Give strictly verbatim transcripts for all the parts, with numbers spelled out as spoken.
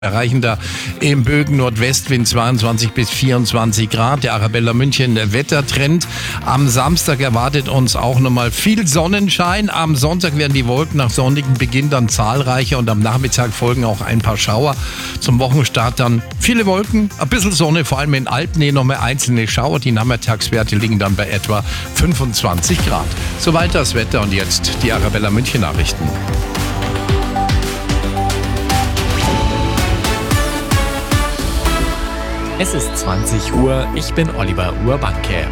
Erreichen da im Bögen Nordwestwind zweiundzwanzig bis vierundzwanzig Grad. Der Arabella München Wettertrend. Am Samstag erwartet uns auch nochmal viel Sonnenschein. Am Sonntag werden die Wolken nach sonnigem Beginn dann zahlreicher und am Nachmittag folgen auch ein paar Schauer. Zum Wochenstart dann viele Wolken, ein bisschen Sonne, vor allem in Alpnähe nochmal einzelne Schauer. Die Nachmittagswerte liegen dann bei etwa fünfundzwanzig Grad. Soweit das Wetter und jetzt die Arabella München Nachrichten. Es ist zwanzig Uhr, ich bin Oliver Urbanke.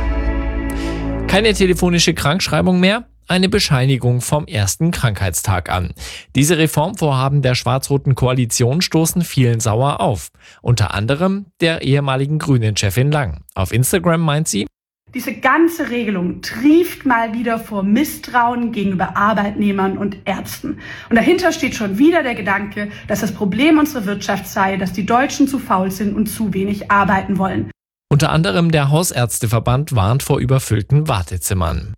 Keine telefonische Krankschreibung mehr, eine Bescheinigung vom ersten Krankheitstag an. Diese Reformvorhaben der schwarz-roten Koalition stoßen vielen sauer auf. Unter anderem der ehemaligen Grünen-Chefin Lang. Auf Instagram meint sie: Diese ganze Regelung trieft mal wieder vor Misstrauen gegenüber Arbeitnehmern und Ärzten. Und dahinter steht schon wieder der Gedanke, dass das Problem unserer Wirtschaft sei, dass die Deutschen zu faul sind und zu wenig arbeiten wollen. Unter anderem der Hausärzteverband warnt vor überfüllten Wartezimmern.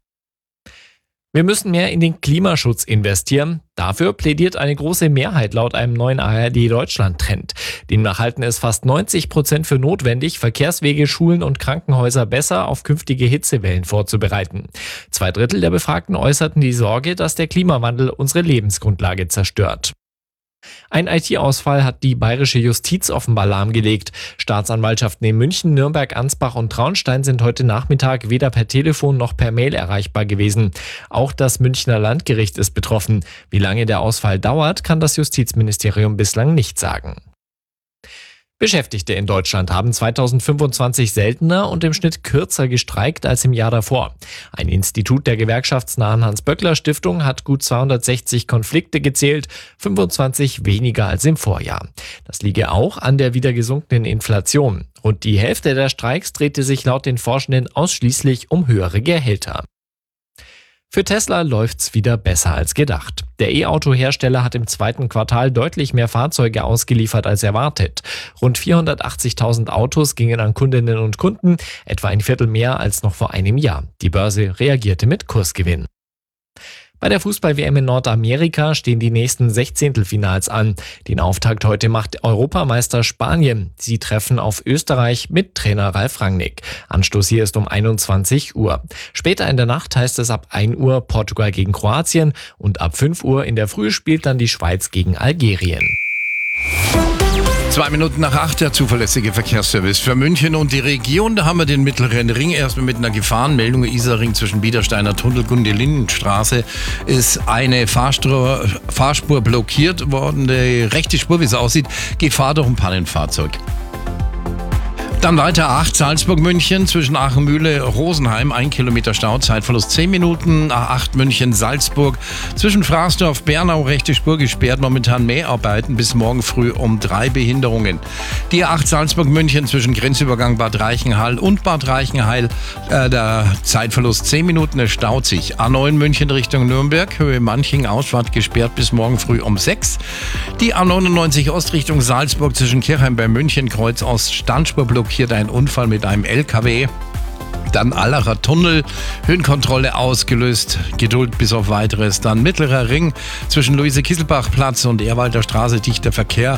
Wir müssen mehr in den Klimaschutz investieren. Dafür plädiert eine große Mehrheit laut einem neuen A R D-Deutschland-Trend. Demnach halten es fast neunzig Prozent für notwendig, Verkehrswege, Schulen und Krankenhäuser besser auf künftige Hitzewellen vorzubereiten. Zwei Drittel der Befragten äußerten die Sorge, dass der Klimawandel unsere Lebensgrundlage zerstört. Ein I T-Ausfall hat die bayerische Justiz offenbar lahmgelegt. Staatsanwaltschaften in München, Nürnberg, Ansbach und Traunstein sind heute Nachmittag weder per Telefon noch per Mail erreichbar gewesen. Auch das Münchner Landgericht ist betroffen. Wie lange der Ausfall dauert, kann das Justizministerium bislang nicht sagen. Beschäftigte in Deutschland haben zweitausendfünfundzwanzig seltener und im Schnitt kürzer gestreikt als im Jahr davor. Ein Institut der gewerkschaftsnahen Hans-Böckler-Stiftung hat gut zweihundertsechzig Konflikte gezählt, fünfundzwanzig weniger als im Vorjahr. Das liege auch an der wieder gesunkenen Inflation. Rund die Hälfte der Streiks drehte sich laut den Forschenden ausschließlich um höhere Gehälter. Für Tesla läuft's wieder besser als gedacht. Der E-Auto-Hersteller hat im zweiten Quartal deutlich mehr Fahrzeuge ausgeliefert als erwartet. Rund vierhundertachtzigtausend Autos gingen an Kundinnen und Kunden, etwa ein Viertel mehr als noch vor einem Jahr. Die Börse reagierte mit Kursgewinn. Bei der Fußball-W M in Nordamerika stehen die nächsten Sechzehntelfinals an. Den Auftakt heute macht Europameister Spanien. Sie treffen auf Österreich mit Trainer Ralf Rangnick. Anstoß hier ist um einundzwanzig Uhr. Später in der Nacht heißt es ab ein Uhr Portugal gegen Kroatien und ab fünf Uhr in der Früh spielt dann die Schweiz gegen Algerien. Zwei Minuten nach acht, der zuverlässige Verkehrsservice für München und die Region. Da haben wir den mittleren Ring erstmal mit einer Gefahrenmeldung. Isarring zwischen Biedersteiner Tunnel, Gunde-Linden-Straße ist eine Fahrspur, Fahrspur blockiert worden. Die rechte Spur, wie es aussieht, Gefahr durch ein Pannenfahrzeug. Dann weiter A acht Salzburg-München zwischen Aachen-Mühle-Rosenheim, ein Kilometer Stau, Zeitverlust zehn Minuten. A acht München-Salzburg zwischen Fraßdorf-Bernau, rechte Spur gesperrt, momentan Mäharbeiten bis morgen früh um drei Behinderungen. Die A acht Salzburg-München zwischen Grenzübergang Bad Reichenhall und Bad Reichenhall, äh, der Zeitverlust zehn Minuten, es staut sich. A neun München Richtung Nürnberg, Höhe Manching, Ausfahrt gesperrt bis morgen früh um sechs. Die A neunundneunzig Ost Richtung Salzburg zwischen Kirchheim bei München, Kreuz Ost, Standspur blockiert. Hier ein Unfall mit einem L K W. Dann Allacher Tunnel, Höhenkontrolle ausgelöst, Geduld bis auf weiteres. Dann Mittlerer Ring zwischen Luise-Kisselbach-Platz und Ehrwalder Straße, dichter Verkehr.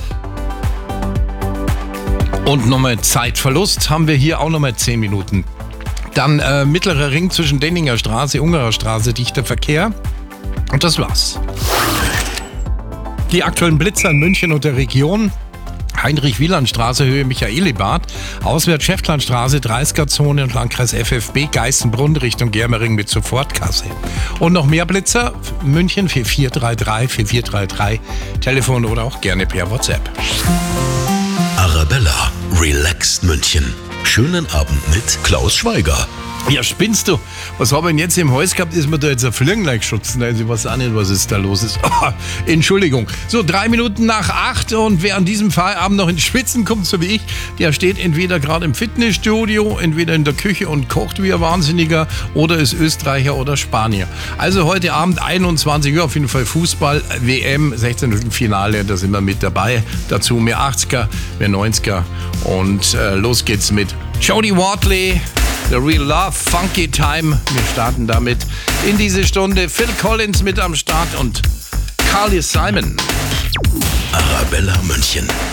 Und nochmal Zeitverlust haben wir hier auch nochmal zehn Minuten. Dann äh, Mittlerer Ring zwischen Denninger Straße, Ungerer Straße, dichter Verkehr. Und das war's. Die aktuellen Blitzer in München und der Region. Heinrich-Wieland-Straße, Höhe Michaelibad, auswärts Schäftlandstraße, dreißiger-Zone und Landkreis F F B, Geißenbrunn Richtung Germering mit Sofortkasse. Und noch mehr Blitzer, München vier vier drei drei vier vier drei drei, Telefon oder auch gerne per WhatsApp. Arabella, relaxed München. Schönen Abend mit Klaus Schweiger. Ja, spinnst du? Was haben wir denn jetzt im Haus gehabt? Ist mir da jetzt ein Flirren gleich geschützt? Also ich weiß auch nicht, was ist da los ist. Oh, Entschuldigung. So, drei Minuten nach acht und wer an diesem Feierabend noch ins Schwitzen kommt, so wie ich, der steht entweder gerade im Fitnessstudio, entweder in der Küche und kocht wie ein Wahnsinniger oder ist Österreicher oder Spanier. Also heute Abend einundzwanzig Uhr auf jeden Fall Fußball, W M, Sechzehntelfinale, da sind wir mit dabei. Dazu mehr achtziger, mehr neunziger und äh, los geht's mit Jody Watley. The Real Love, Funky Time. Wir starten damit in diese Stunde. Phil Collins mit am Start und Carly Simon. Arabella München.